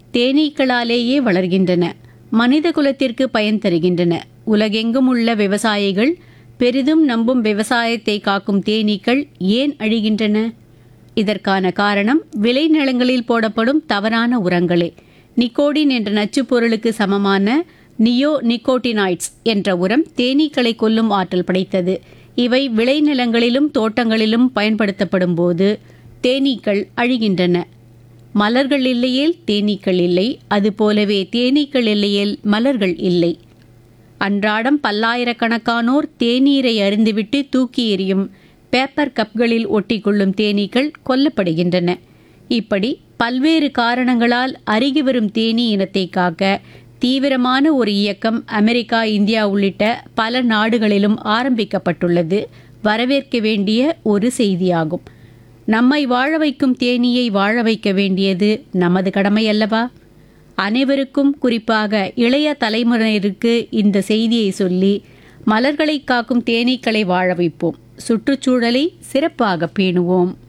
தேனீக்களாலேயே வளர்கின்றன, மனித குலத்திற்கு பயன் தருகின்றன. உலகெங்கும் உள்ள விவசாயிகள் பெரிதும் நம்பும் விவசாயத்தை காக்கும் தேனீக்கள் ஏன் அழிகின்றன? இதற்கான காரணம் விளைநிலங்களில் போடப்படும் தவறான உரங்களே. நிக்கோடின் என்ற நச்சுப் பொருளுக்கு சமமான நியோ நிக்கோட்டினாய்ட்ஸ் என்ற உரம் தேனீக்களை கொல்லும் ஆற்றல் படைத்தது. இவை விளைநிலங்களிலும் தோட்டங்களிலும் பயன்படுத்தப்படும் போது தேனீக்கள் அழிகின்றன. மலர்கள் இல்லையேல் தேனீக்கள் இல்லை, அதுபோலவே தேனீக்கள் இல்லையேல் மலர்கள் இல்லை. அன்றாடம் பல்லாயிரக்கணக்கானோர் தேநீரை அருந்திவிட்டு தூக்கி எறியும் பேப்பர் கப்களில் ஒட்டிக்கொள்ளும் தேனீக்கள் கொல்லப்படுகின்றன. இப்படி பல்வேறு காரணங்களால் அருகி வரும் தேனீ இனத்தை காக்க தீவிரமான ஒரு இயக்கம் அமெரிக்கா, இந்தியா உள்ளிட்ட பல நாடுகளிலும் ஆரம்பிக்கப்பட்டுள்ளது. வரவேற்க வேண்டிய ஒரு செய்தியாகும். நம்மை வாழ வைக்கும் தேனீயை வாழ வைக்க வேண்டியது நமது கடமை அல்லவா? அனைவருக்கும், குறிப்பாக இளைய தலைமுறையினருக்கு இந்த செய்தியை சொல்லி மலர்களை காக்கும் தேனீக்களை வாழ வைப்போம். சுற்றுச்சூழலை சிறப்பாக பேணுவோம்.